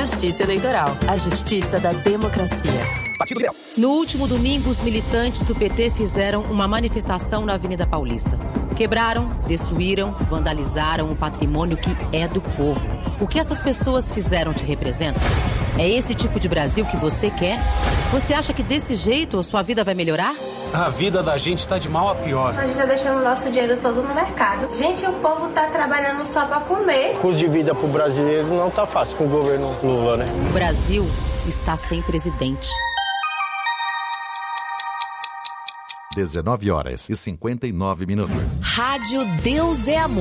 Justiça Eleitoral, a justiça da democracia. No último domingo, os militantes do PT fizeram uma manifestação na Avenida Paulista. Quebraram, destruíram, vandalizaram o patrimônio que é do povo. O que essas pessoas fizeram te representa? É esse tipo de Brasil que você quer? Você acha que desse jeito a sua vida vai melhorar? A vida da gente está de mal a pior. A gente está deixando o nosso dinheiro todo no mercado. Gente, o povo está trabalhando só para comer. O custo de vida para o brasileiro não está fácil com o governo Lula, né? O Brasil está sem presidente. 19h59. Rádio Deus é Amor.